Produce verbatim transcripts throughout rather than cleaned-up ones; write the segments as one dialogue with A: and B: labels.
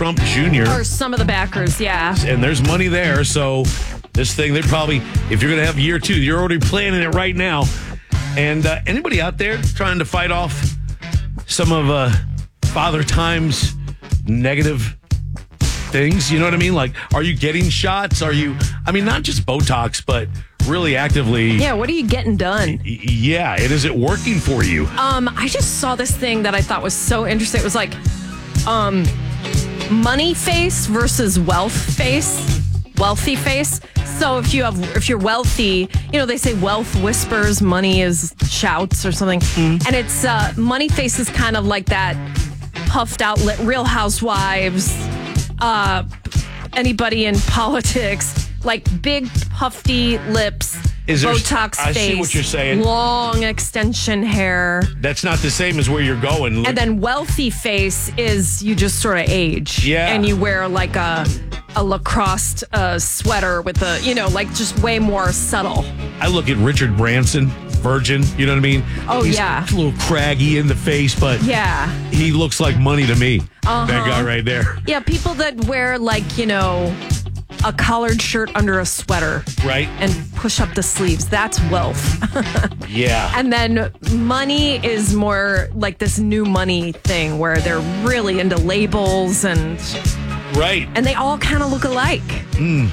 A: Trump Junior
B: Or some of the backers, yeah.
A: And there's money there. So this thing, they're probably, if you're going to have year two, you're already planning it right now. And uh, anybody out there trying to fight off some of uh, Father Time's negative things? You know what I mean? Like, are you getting shots? Are you, I mean, not just Botox, but really actively.
B: Yeah, what are you getting done?
A: Y- yeah, and is it working for you?
B: Um, I just saw this thing that I thought was so interesting. It was like, um, money face versus wealth face, wealthy face. So if you have, if you're wealthy, you know, they say wealth whispers, money is shouts or something. Mm. And it's, uh, money face is kind of like that puffed out, lit, Real Housewives, uh, anybody in politics, like big puffy lips,
A: Is there,
B: Botox
A: I
B: face,
A: see what you're saying.
B: long extension hair.
A: That's not the same as where you're going.
B: And then wealthy face is you just sort of age.
A: Yeah.
B: And you wear like a a lacrosse uh, sweater with a, you know, like just way more subtle.
A: I look at Richard Branson, Virgin, you know what I mean?
B: Oh,
A: He's
B: yeah.
A: a little craggy in the face, but
B: Yeah.
A: he looks like money to me.
B: Uh-huh.
A: That guy right there.
B: Yeah, people that wear like, you know, a collared shirt under a sweater.
A: Right?
B: And push up the sleeves. That's wealth.
A: Yeah.
B: And then money is more like this new money thing where they're really into labels and
A: Right.
B: and they all kind of look alike.
A: Mm.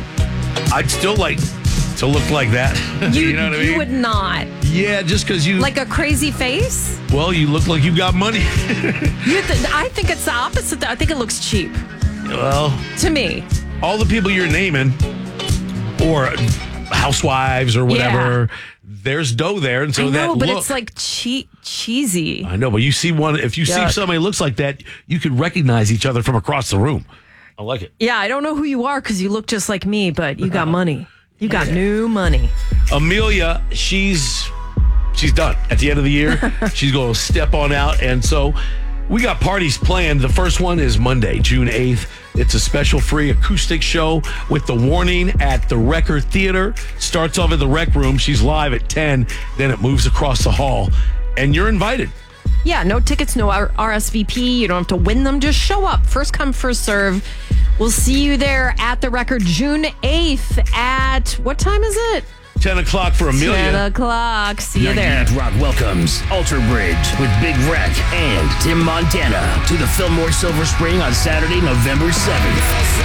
A: I'd still like to look like that.
B: You,
A: you know what I mean?
B: You would not.
A: Yeah, just because you...
B: Like a crazy face?
A: Well, you look like you got money.
B: You th- I think it's the opposite. I think it looks cheap.
A: Well...
B: To me.
A: All the people you're naming, or housewives or whatever, yeah. There's dough there, and so
B: I know,
A: that
B: but
A: look,
B: it's like che- cheesy.
A: I know, but you see one. If you Yuck. see somebody who looks like that, you could recognize each other from across the room. I like it.
B: Yeah, I don't know who you are because you look just like me, but you got money. You got yeah. new money.
A: Amelia, she's she's done at the end of the year. She's going to step on out, and so we got parties planned. The first one is Monday, June eighth. It's a special free acoustic show with The Warning at the Record Theater. Starts off at the Rec Room. She's live at ten. Then it moves across the hall. And you're invited.
B: Yeah, no tickets, no R S V P. You don't have to win them. Just show up. First come, first serve. We'll see you there at the Record June eighth at, what time is it?
A: ten o'clock for Amelia.
B: ten o'clock. See you there.
C: ninety-eight Rock welcomes Alter Bridge with Big Wreck and Tim Montana to the Fillmore Silver Spring on Saturday, November seventh.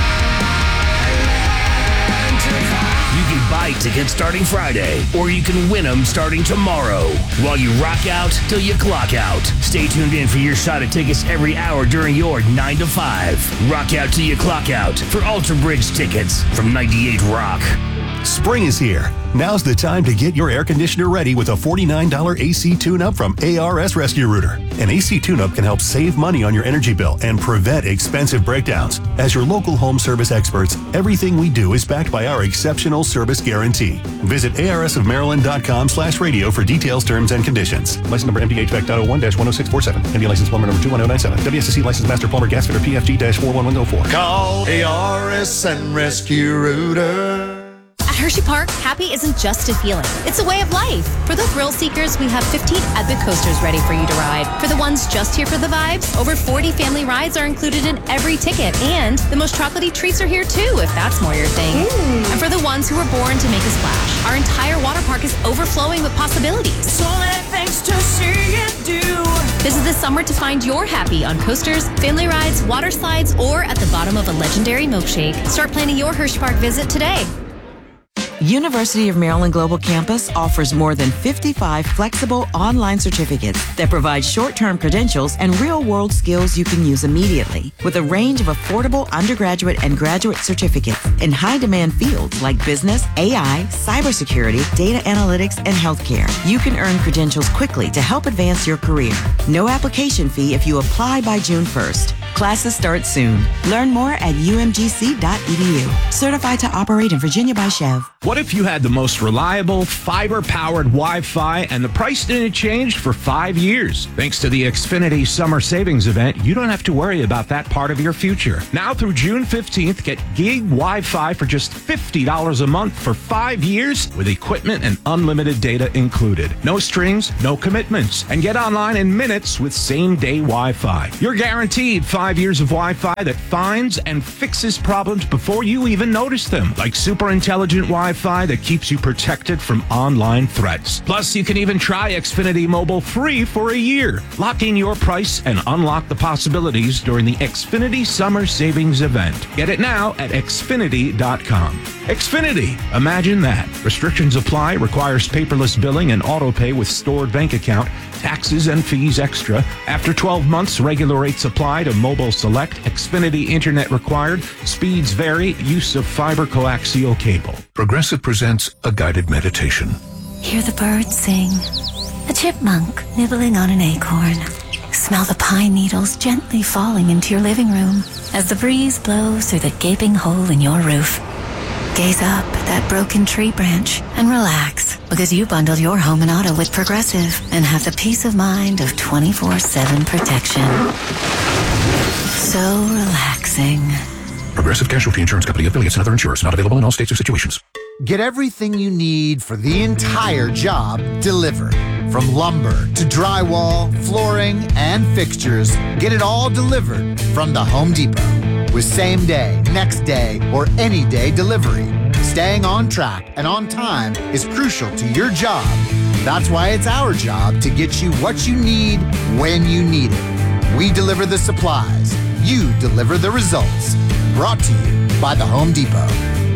C: You can buy tickets starting Friday, or you can win them starting tomorrow. While you rock out till you clock out. Stay tuned in for your shot at tickets every hour during your nine to five. Rock out till you clock out for Alter Bridge tickets from ninety-eight Rock.
D: Spring is here. Now's the time to get your air conditioner ready with a forty-nine dollars A C tune-up from A R S Rescue Rooter. An A C tune-up can help save money on your energy bill and prevent expensive breakdowns. As your local home service experts, everything we do is backed by our exceptional service guarantee. Visit A R S of Maryland dot com slash radio for details, terms, and conditions. License number M D H V A C dot oh one dash one oh six four seven. M D license plumber number two one oh nine seven. W S S C license master plumber gas fitter P F G dash four one one oh four.
E: Call A R S and Rescue Rooter.
F: At Hershey Park, happy isn't just a feeling. It's a way of life. For the thrill seekers, we have fifteen epic coasters ready for you to ride. For the ones just here for the vibes, over forty family rides are included in every ticket. And the most chocolatey treats are here too, if that's more your thing. Ooh. And for the ones who were born to make a splash, our entire water park is overflowing with possibilities.
G: So many things to see and do.
F: This is the summer to find your happy on coasters, family rides, water slides, or at the bottom of a legendary milkshake. Start planning your Hershey Park visit today.
H: University of Maryland Global Campus offers more than fifty-five flexible online certificates that provide short-term credentials and real-world skills you can use immediately, with a range of affordable undergraduate and graduate certificates in high-demand fields like business, A I, cybersecurity, data analytics, and healthcare. You can earn credentials quickly to help advance your career. No application fee if you apply by June first. Classes start soon. Learn more at U M G C dot E D U. Certified to operate in Virginia by Chev.
I: What if you had the most reliable, fiber-powered Wi-Fi and the price didn't change for five years? Thanks to the Xfinity Summer Savings Event, you don't have to worry about that part of your future. Now through June fifteenth, get gig Wi-Fi for just fifty dollars a month for five years with equipment and unlimited data included. No strings, no commitments, and get online in minutes with same-day Wi-Fi. You're guaranteed five years of Wi-Fi that finds and fixes problems before you even notice them, like super intelligent Wi-Fi that keeps you protected from online threats. Plus, you can even try Xfinity Mobile free for a year. Lock in your price and unlock the possibilities during the Xfinity Summer Savings Event. Get it now at Xfinity dot com. Xfinity, imagine that. Restrictions apply, requires paperless billing and auto pay with stored bank account, taxes and fees extra. After twelve months, regular rates apply to Mobile Select. Xfinity Internet required. Speeds vary. Use of fiber coaxial cable.
J: Progressive presents a guided meditation.
K: Hear the birds sing. A chipmunk nibbling on an acorn. Smell the pine needles gently falling into your living room as the breeze blows through the gaping hole in your roof. Gaze up at that broken tree branch and relax, because you bundled your home and auto with Progressive and have the peace of mind of twenty-four seven protection. So relaxing.
J: Progressive Casualty Insurance Company, affiliates, and other insurers. Not available in all states or situations.
E: Get everything you need for the entire job delivered. From lumber to drywall, flooring, and fixtures, get it all delivered from the Home Depot. With same day, next day, or any day delivery. Staying on track and on time is crucial to your job. That's why it's our job to get you what you need when you need it. We deliver the supplies. You deliver the results. Brought to you by the Home Depot.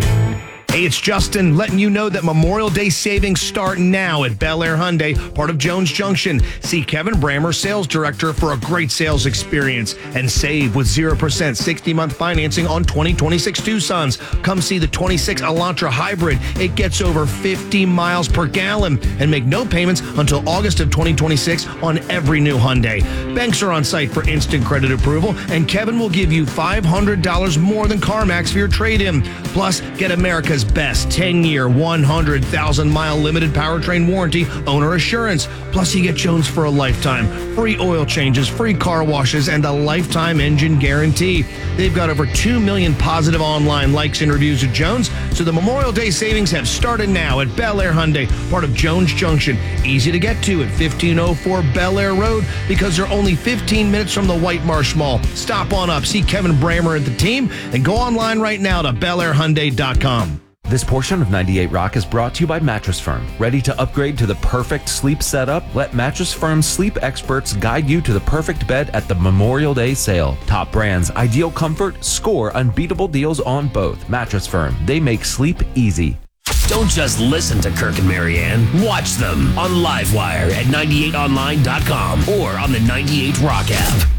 L: Hey, it's Justin letting you know that Memorial Day savings start now at Bel Air Hyundai, part of Jones Junction. See Kevin Brammer, sales director, for a great sales experience and save with zero percent sixty-month financing on twenty twenty-six Tucsons. Come see the twenty-six Elantra Hybrid. It gets over fifty miles per gallon and make no payments until August of twenty twenty-six on every new Hyundai. Banks are on site for instant credit approval, and Kevin will give you five hundred dollars more than CarMax for your trade-in. Plus, get America's best ten-year, one hundred thousand mile limited powertrain warranty, owner assurance. Plus, you get Jones for a lifetime. Free oil changes, free car washes, and a lifetime engine guarantee. They've got over two million positive online likes and reviews of Jones, so the Memorial Day savings have started now at Bel Air Hyundai, part of Jones Junction. Easy to get to at fifteen oh four Bel Air Road, because they're only fifteen minutes from the White Marsh Mall. Stop on up, see Kevin Brammer and the team, and go online right now to Bel Air Hyundai dot com.
M: This portion of ninety-eight Rock is brought to you by Mattress Firm. Ready to upgrade to the perfect sleep setup? Let Mattress Firm's sleep experts guide you to the perfect bed at the Memorial Day sale. Top brands, ideal comfort, score unbeatable deals on both. Mattress Firm, they make sleep easy.
C: Don't just listen to Kirk and Marianne. Watch them on Livewire at ninety-eight online dot com or on the ninety-eight Rock app.